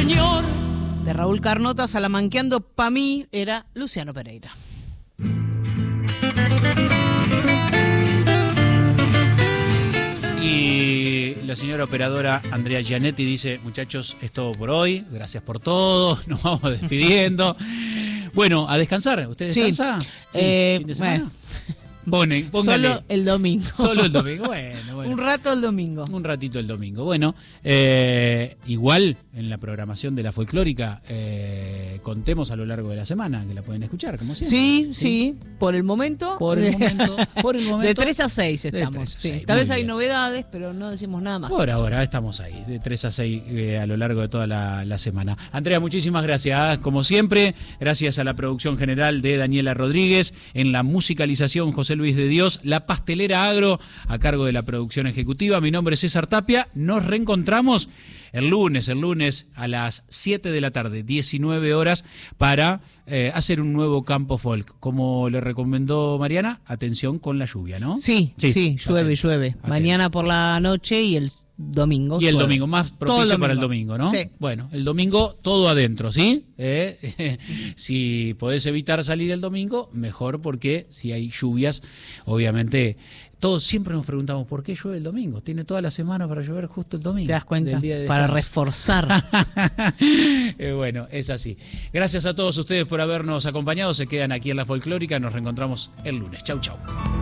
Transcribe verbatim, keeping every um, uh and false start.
señor. De Raúl Carnota, salamanqueando pa' mí, era Luciano Pereira. Y la señora operadora Andrea Gianetti dice: muchachos, es todo por hoy, gracias por todo, nos vamos despidiendo. Bueno, a descansar. ¿Usted descansa? Sí. Eh, ¿Fin de semana? Bueno. Pone, póngale. Solo el domingo. Solo el domingo, bueno, bueno. Un rato el domingo. Un ratito el domingo. Bueno, eh, igual en la programación de la folclórica eh, contemos a lo largo de la semana, que la pueden escuchar, como siempre. Sí, sí, sí. Por el momento. Por el momento. Por el momento. De tres a seis estamos. tres a Sí. seis, Tal vez muy hay bien. novedades, pero no decimos nada más. Por ahora estamos ahí, de tres a seis eh, a lo largo de toda la, la semana. Andrea, muchísimas gracias. Como siempre, gracias a la producción general de Daniela Rodríguez, en la musicalización José Luis de Dios, La Pastelera Agro, a cargo de la producción ejecutiva. Mi nombre es César Tapia. Nos reencontramos el lunes, el lunes a las siete de la tarde, diecinueve horas, para eh, hacer un nuevo campo folk. Como le recomendó Mariana, atención con la lluvia, ¿no? Sí, sí, sí, llueve, atento, llueve. atento. Mañana por la noche y el domingo. Y el llueve. domingo, más propicio Todo el para el domingo. domingo, ¿no? Sí. Bueno, el domingo todo adentro, ¿sí? Eh, si podés evitar salir el domingo, mejor, porque si hay lluvias, obviamente, todos siempre nos preguntamos por qué llueve el domingo. Tiene toda la semana para llover justo el domingo. ¿Te das cuenta? Del día de Para descanso. reforzar. Eh, bueno, es así. Gracias a todos ustedes por habernos acompañado. Se quedan aquí en La Folclórica. Nos reencontramos el lunes. Chau, chau.